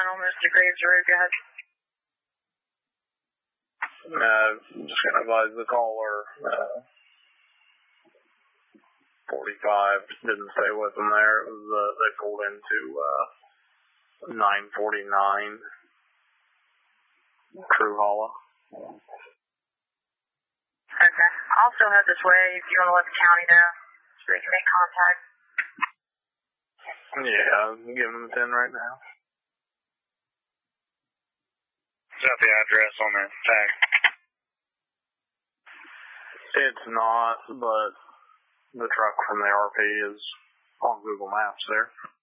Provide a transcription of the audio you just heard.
final, Mr. Graves Road, go ahead. Just going to advise the caller, 45 didn't stay with them there. It was, they pulled into 949 Crew Hollow. Okay. I'll still head this way if you want to let the county know so they can make contact. Yeah, I'm giving them 10 right now. Is that the address on the tag? It's not, but the truck from the RP is on Google Maps there.